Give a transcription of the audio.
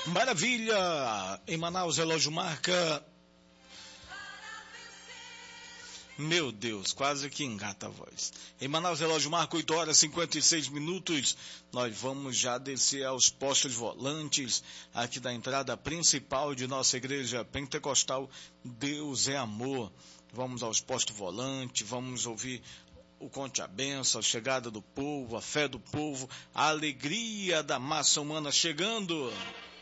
Maravilha! Em Manaus, relógio marca... Meu Deus, quase que engata a voz. Em Manaus, relógio marca 8 horas e 56 minutos. Nós vamos já descer aos postos volantes aqui da entrada principal de nossa igreja pentecostal Deus é Amor. Vamos aos postos volantes, vamos ouvir o Conte a Benção, a chegada do povo, a fé do povo, a alegria da massa humana chegando.